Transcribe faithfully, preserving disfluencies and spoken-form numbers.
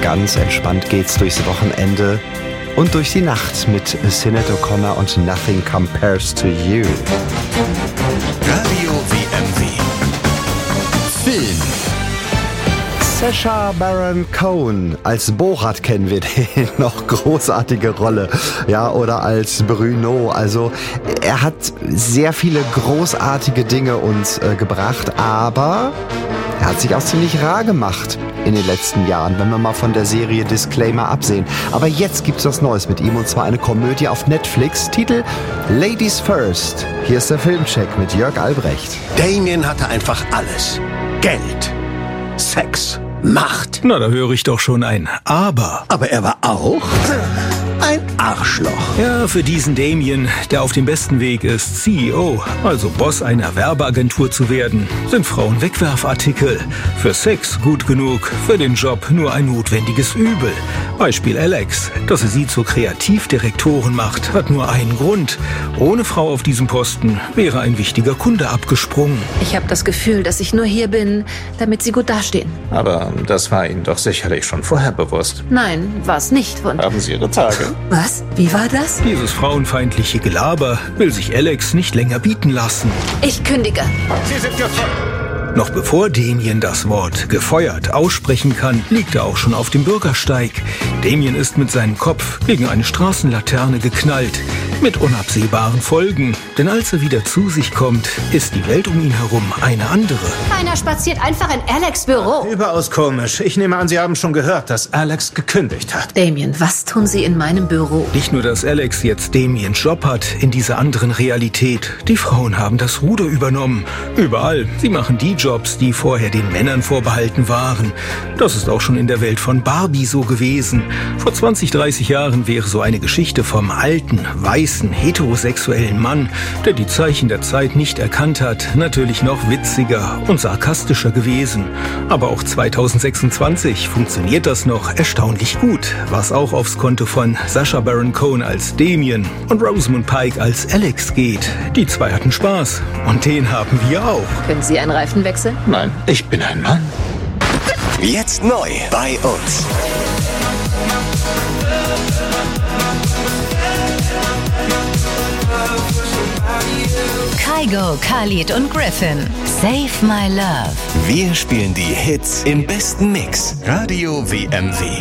ganz entspannt geht's durchs Wochenende und durch die Nacht mit Sinead O'Connor und Nothing Compares to You. Radio W M W. Film. Sacha Baron Cohen, als Borat kennen wir den noch, großartige Rolle, ja, oder als Bruno, also er hat sehr viele großartige Dinge uns äh, gebracht, aber er hat sich auch ziemlich rar gemacht in den letzten Jahren, wenn wir mal von der Serie Disclaimer absehen. Aber jetzt gibt's was Neues mit ihm, und zwar eine Komödie auf Netflix, Titel Ladies First. Hier ist der Filmcheck mit Jörg Albrecht. Damien hatte einfach alles. Geld, Sex, Macht. Na, da höre ich doch schon ein Aber. Aber er war auch ein Arschloch. Ja, für diesen Damien, der auf dem besten Weg ist, C E O, also Boss einer Werbeagentur zu werden, sind Frauen Wegwerfartikel. Für Sex gut genug, für den Job nur ein notwendiges Übel. Beispiel Alex. Dass er sie zur Kreativdirektorin macht, hat nur einen Grund. Ohne Frau auf diesem Posten wäre ein wichtiger Kunde abgesprungen. Ich habe das Gefühl, dass ich nur hier bin, damit Sie gut dastehen. Aber das war Ihnen doch sicherlich schon vorher bewusst. Nein, war es nicht. Und Haben Sie Ihre Tage? was? Wie war das? Dieses frauenfeindliche Gelaber will sich Alex nicht länger bieten lassen. Ich kündige. Sie sind gefeuert. Noch bevor Damien das Wort gefeuert aussprechen kann, liegt er auch schon auf dem Bürgersteig. Damien ist mit seinem Kopf gegen eine Straßenlaterne geknallt. Mit unabsehbaren Folgen. Denn als er wieder zu sich kommt, ist die Welt um ihn herum eine andere. Keiner spaziert einfach in Alex' Büro. Überaus komisch. Ich nehme an, Sie haben schon gehört, dass Alex gekündigt hat. Damien, was tun Sie in meinem Büro? Nicht nur, dass Alex jetzt Damiens Job hat in dieser anderen Realität. Die Frauen haben das Ruder übernommen. Überall. Sie machen die Jobs, die vorher den Männern vorbehalten waren. Das ist auch schon in der Welt von Barbie so gewesen. Vor zwanzig, dreißig Jahren wäre so eine Geschichte vom alten, weißen, heterosexuellen Mann, der die Zeichen der Zeit nicht erkannt hat, natürlich noch witziger und sarkastischer gewesen. Aber auch zweitausendsechsundzwanzig funktioniert das noch erstaunlich gut, was auch aufs Konto von Sacha Baron Cohen als Damien und Rosamund Pike als Alex geht. Die zwei hatten Spaß und den haben wir auch. Können Sie einen Reifen wechseln? Nein, ich bin ein Mann. Jetzt neu bei uns. Kygo, Khalid und Griffin. Save My Love. Wir spielen die Hits im besten Mix. Radio W M W.